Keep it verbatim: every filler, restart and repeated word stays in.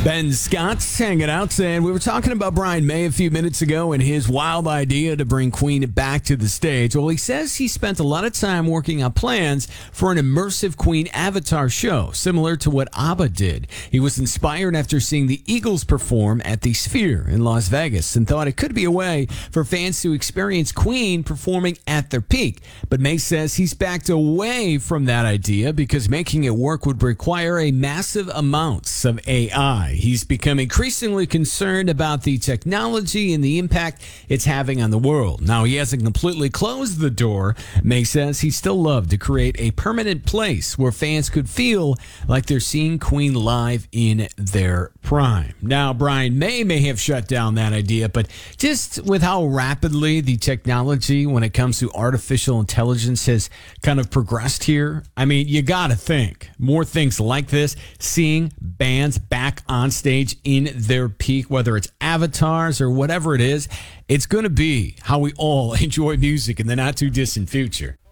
Ben Scott's hanging out, saying we were talking about Brian May a few minutes ago and his wild idea to bring Queen back to the stage. Well, he says he spent a lot of time working on plans for an immersive Queen avatar show, similar to what ABBA did. He was inspired after seeing the Eagles perform at the Sphere in Las Vegas and thought it could be a way for fans to experience Queen performing at their peak. But May says he's backed away from that idea because making it work would require a massive amounts of A I. He's become increasingly concerned about the technology and the impact it's having on the world. Now, he hasn't completely closed the door. May says he still loved to create a permanent place where fans could feel like they're seeing Queen live in their prime. Now, Brian May may have shut down that idea, but just with how rapidly the technology when it comes to artificial intelligence has kind of progressed here, I mean, you got to think more things like this, seeing bands back on stage in their peak, whether it's avatars or whatever it is, it's going to be how we all enjoy music in the not too distant future.